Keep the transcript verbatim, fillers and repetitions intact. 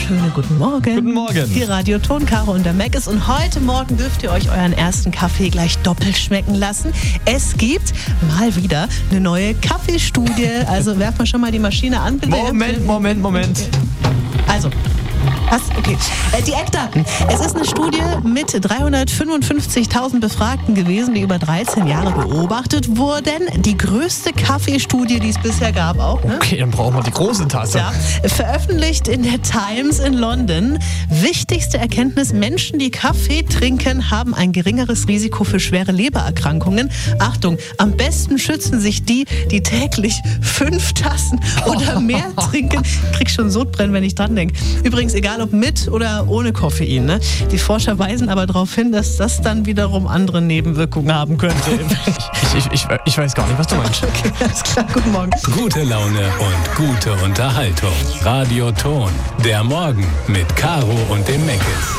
wunderschönen guten Morgen. Guten Morgen. Hier Radio Ton, Caro und der Mac ist. Und heute Morgen dürft ihr euch euren ersten Kaffee gleich doppelt schmecken lassen. Es gibt mal wieder eine neue Kaffeestudie. Also werfen wir schon mal die Maschine an. Bitte. Moment, Moment, Moment. Also, was? Okay. Äh, die Eckdaten. Es ist eine Studie mit dreihundertfünfundfünfzigtausend Befragten gewesen, die über dreizehn Jahre beobachtet wurden. Die größte Kaffeestudie, die es bisher gab auch. Ne? Okay, dann brauchen wir die große Tasse. Ja, veröffentlicht in der Times in London. Wichtigste Erkenntnis: Menschen, die Kaffee trinken, haben ein geringeres Risiko für schwere Lebererkrankungen. Achtung, am besten schützen sich die, die täglich fünf Tassen oder mehr trinken. Ich krieg schon Sodbrennen, wenn ich dran denke. Übrigens, egal ob mit oder ohne Koffein. Ne? Die Forscher weisen aber darauf hin, dass das dann wiederum andere Nebenwirkungen haben könnte. Ich, ich, ich, ich weiß gar nicht, was du meinst. Okay, alles klar, guten Morgen. Gute Laune und gute Unterhaltung. Radio Ton, der Morgen mit Caro und dem Meckes.